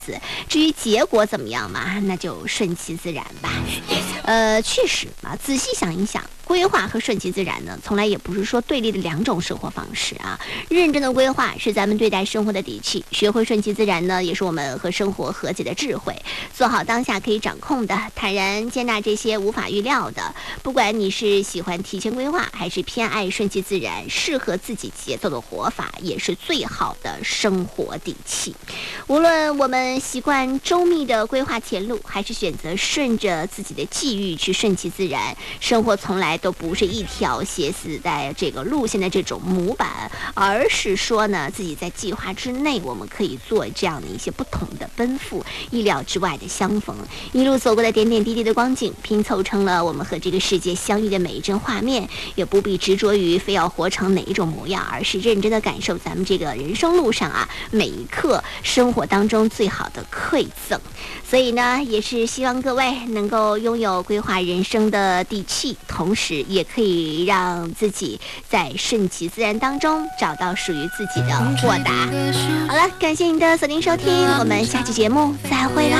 至于结果怎么样嘛，那就顺其自然吧。确实嘛，仔细想一想，规划和顺其自然呢，从来也不是说对立的两种生活方式啊。认真的规划是咱们对待生活的底气，学会顺其自然呢，也是我们和生活和解的智慧。做好当下可以掌控的，坦然接纳这些无法预料的。不管你是喜欢提前规划，还是偏爱顺其自然，适合自己节奏的活法，也是最好的生活底气。无论我们习惯周密的规划前路，还是选择顺着自己的际遇去顺其自然，生活从来都不是一条写死在这个路线的这种模板，而是说呢，自己在计划之内，我们可以做这样的一些不同的奔赴，意料之外的相逢，一路走过的点点滴滴的光景，拼凑成了我们和这个世界相遇的每一帧画面。也不必执着于非要活成哪一种模样，而是认真的感受咱们这个人生路上啊，每一刻生活当中最好的馈赠。所以呢，也是希望各位能够拥有规划人生的底气，同时也可以让自己在顺其自然当中找到属于自己的豁达。好了，感谢您的锁定收听，我们下期节目再会啦。